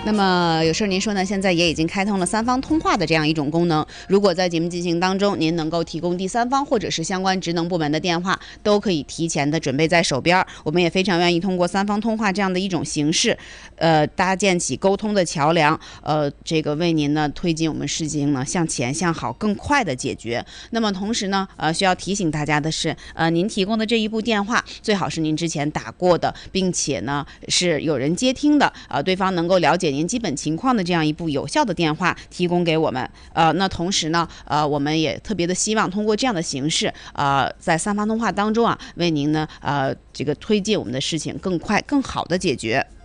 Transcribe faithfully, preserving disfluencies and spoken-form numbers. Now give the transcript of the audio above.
那么有事您说呢？现在也已经开通了三方通话的这样一种功能。如果在节目进行当中，您能够提供第三方或者是相关职能部门的电话，都可以提前的准备在手边。我们也非常愿意通过三方通话这样的一种形式，呃，搭建起沟通的桥梁，呃，这个为您呢推进我们事情呢向前向好更快的解决。那么同时呢，呃，需要提醒大家的是，呃，您提供的这一部电话最好是您之前打过的，并且呢是有人接听的，呃，对方能够了解您基本情况的这样一部有效的电话提供给我们。呃，那同时呢，呃，我们也特别的希望通过这样的形式，呃，在三方通话当中啊，为您呢，呃，这个推进我们的事情更快更好的解决。